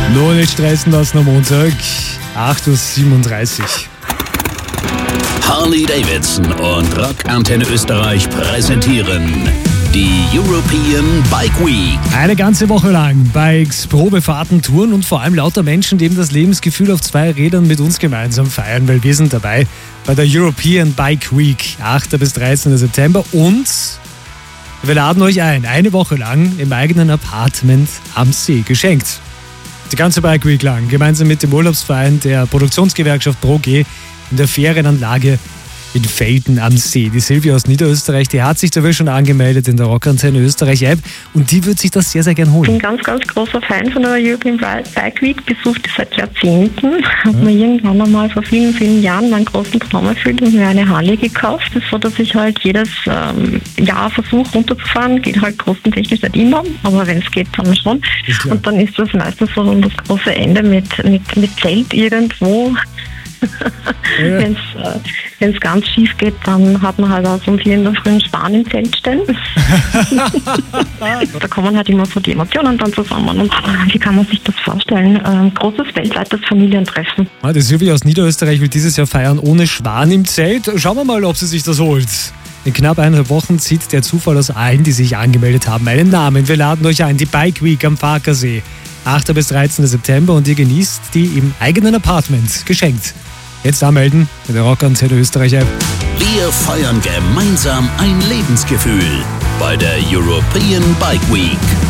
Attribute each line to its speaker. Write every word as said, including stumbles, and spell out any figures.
Speaker 1: Nur nicht stressen lassen am Montag, acht Uhr siebenunddreißig.
Speaker 2: Harley-Davidson und Rockantenne Österreich präsentieren die European Bike Week.
Speaker 1: Eine ganze Woche lang Bikes, Probefahrten, Touren und vor allem lauter Menschen, die eben das Lebensgefühl auf zwei Rädern mit uns gemeinsam feiern, weil wir sind dabei bei der European Bike Week, achter bis dreizehnter September, und wir laden euch ein, eine Woche lang im eigenen Apartment am See, geschenkt. Die ganze Bike Week lang, gemeinsam mit dem Urlaubsverein der Produktionsgewerkschaft ProG in der Ferienanlage in Velten am See. Die Silvia aus Niederösterreich, die hat sich da schon angemeldet in der Rockantenne Österreich App und die wird sich das sehr, sehr gern holen.
Speaker 3: Ich bin ganz, ganz großer Fan von der European Bike Week, besucht die seit Jahrzehnten. Habe mir irgendwann einmal vor vielen, vielen Jahren meinen großen Traum erfüllt und mir eine Harley gekauft. Das ist so, dass ich halt jedes ähm, Jahr versuche runterzufahren. Geht halt kostentechnisch nicht immer, aber wenn es geht, dann schon. Und dann ist das meistens so das große Ende mit, mit, mit Zelt irgendwo. Ja. Wenn es ganz schief geht, dann hat man halt auch so um vier in der Früh einen Span im Zelt stehen. Da kommen halt immer so die Emotionen dann zusammen. Und wie kann man sich das vorstellen? Ähm, großes weltweites Familientreffen.
Speaker 1: Ah, die Silvia aus Niederösterreich will dieses Jahr feiern ohne Schwan im Zelt. Schauen wir mal, ob sie sich das holt. In knapp eineinhalb Wochen zieht der Zufall aus allen, die sich angemeldet haben, einen Namen. Wir laden euch ein, die Bike Week am Farkasee. achter bis dreizehnter September, und ihr genießt die im eigenen Apartment. Geschenkt. Jetzt anmelden mit der Rockantenne Österreich App.
Speaker 2: Wir feiern gemeinsam ein Lebensgefühl bei der European Bike Week.